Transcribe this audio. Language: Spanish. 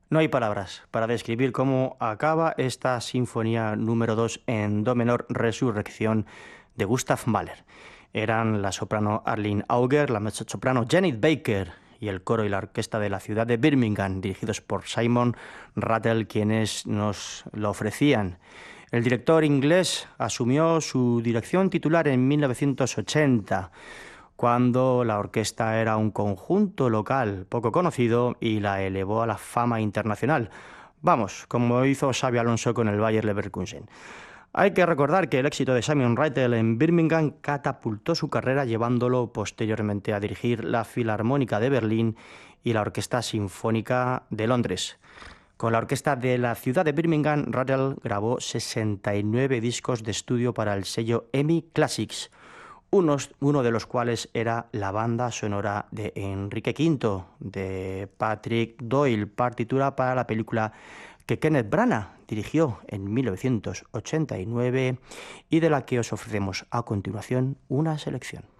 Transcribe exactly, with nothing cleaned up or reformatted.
No hay palabras para describir cómo acaba esta sinfonía número dos en do menor, Resurrección, de Gustav Mahler. Eran la soprano Arlene Auger, la mezzosoprano Janet Baker y el coro y la orquesta de la ciudad de Birmingham, dirigidos por Simon Rattle, quienes nos lo ofrecían. El director inglés asumió su dirección titular en mil novecientos ochenta, cuando la orquesta era un conjunto local poco conocido y la elevó a la fama internacional. Vamos, como hizo Xabi Alonso con el Bayer Leverkusen. Hay que recordar que el éxito de Simon Rattle en Birmingham catapultó su carrera, llevándolo posteriormente a dirigir la Filarmónica de Berlín y la Orquesta Sinfónica de Londres. Con la orquesta de la ciudad de Birmingham, Rattle grabó sesenta y nueve discos de estudio para el sello EMI Classics, unos, uno de los cuales era la banda sonora de Enrique quinto, de Patrick Doyle, partitura para la película que Kenneth Branagh dirigió en mil novecientos ochenta y nueve y de la que os ofrecemos a continuación una selección.